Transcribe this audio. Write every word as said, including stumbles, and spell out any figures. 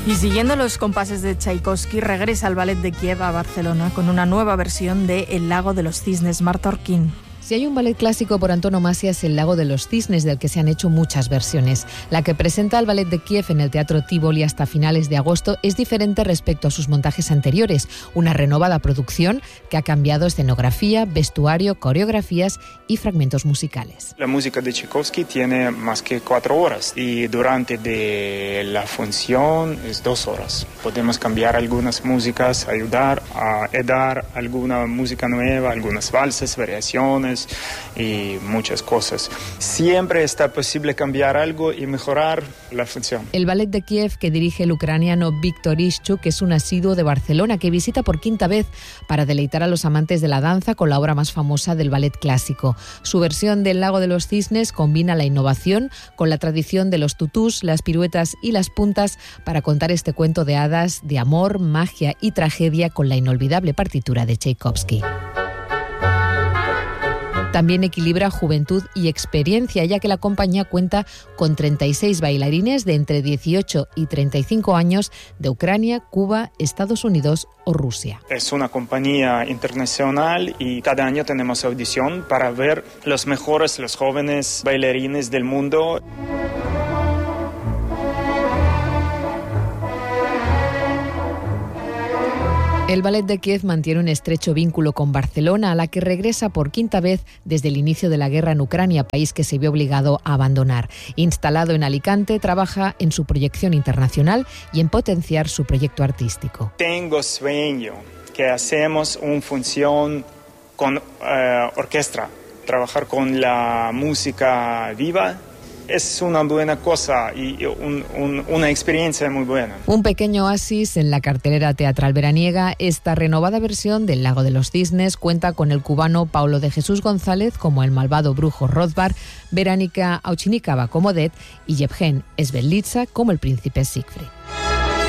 Y siguiendo los compases de Tchaikovsky, regresa el Ballet de Kiev a Barcelona con una nueva versión de El lago de los cisnes. Marta Orquín. Si hay un ballet clásico por antonomasia es El lago de los cisnes, del que se han hecho muchas versiones. La que presenta el Ballet de Kiev en el Teatro Tívoli hasta finales de agosto es diferente respecto a sus montajes anteriores. Una renovada producción que ha cambiado escenografía, vestuario, coreografías y fragmentos musicales. La música de Tchaikovsky tiene más que cuatro horas y durante de la función es dos horas. Podemos cambiar algunas músicas, ayudar a dar alguna música nueva, algunas valses, variaciones y muchas cosas. Siempre está posible cambiar algo y mejorar la función. El Ballet de Kiev, que dirige el ucraniano Víctor Ischuk, es un asiduo de Barcelona que visita por quinta vez para deleitar a los amantes de la danza con la obra más famosa del ballet clásico. Su versión del Lago de los Cisnes combina la innovación con la tradición de los tutús, las piruetas y las puntas para contar este cuento de hadas de amor, magia y tragedia con la inolvidable partitura de Tchaikovsky. También equilibra juventud y experiencia, ya que la compañía cuenta con treinta y seis bailarines de entre dieciocho y treinta y cinco años de Ucrania, Cuba, Estados Unidos o Rusia. Es una compañía internacional y cada año tenemos audición para ver los mejores, los jóvenes bailarines del mundo. El Ballet de Kiev mantiene un estrecho vínculo con Barcelona, a la que regresa por quinta vez desde el inicio de la guerra en Ucrania, país que se vio obligado a abandonar. Instalado en Alicante, trabaja en su proyección internacional y en potenciar su proyecto artístico. Tengo sueño que hacemos una función con uh, orquesta, trabajar con la música viva. Es una buena cosa y un, un, una experiencia muy buena. Un pequeño oasis en la cartelera teatral veraniega. Esta renovada versión del Lago de los Cisnes cuenta con el cubano Paulo de Jesús González como el malvado brujo Rothbard, Verónica Auchinikava como Det y Yevgen Svetlica como el príncipe Siegfried.